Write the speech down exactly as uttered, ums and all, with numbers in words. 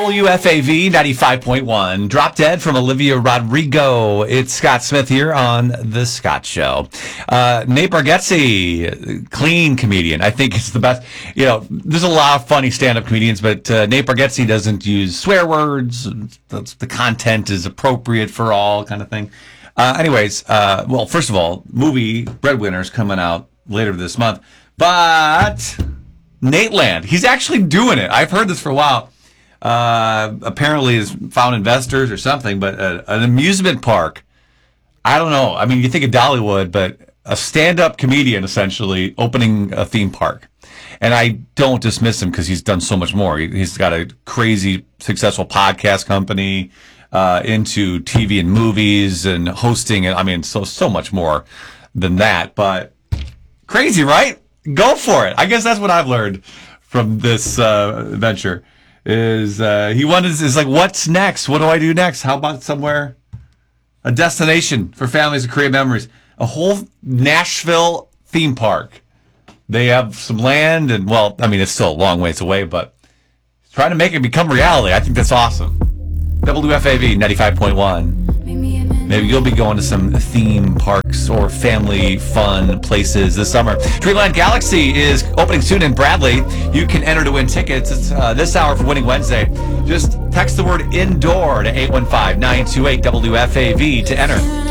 W F A V ninety-five point one. Drop Dead from Olivia Rodrigo. It's Scott Smith here on The Scott Show. Uh, Nate Bargatze, clean comedian. I think it's the best. You know, there's a lot of funny stand-up comedians, but uh, Nate Bargatze doesn't use swear words. The content is appropriate for all kind of thing. Uh, anyways, uh, well, first of all, movie Breadwinner's coming out later this month. But Nateland, he's actually doing it. I've heard this for a while. Uh, apparently has found investors or something, but uh, an amusement park. I don't know. I mean, you think of Dollywood, but a stand-up comedian essentially opening a theme park. And I don't dismiss him because he's done so much more. He, he's got a crazy successful podcast company, uh, into T V and movies and hosting. And I mean, so, so much more than that, but crazy, right? Go for it. I guess that's what I've learned from this, uh, venture. Is uh, he wanted is like, what's next? What do I do next? How about somewhere, a destination for families to create memories? A whole Nashville theme park. They have some land, and well, I mean, it's still a long ways away, but trying to make it become reality. I think that's awesome. W F A V ninety-five point one. Maybe you'll be going to some theme parks or family fun places this summer. Dreamland Galaxy is opening soon in Bradley. You can enter to win tickets. It's uh, this hour for Winning Wednesday. Just text the word indoor to eight one five, nine two eight, W F A V to enter.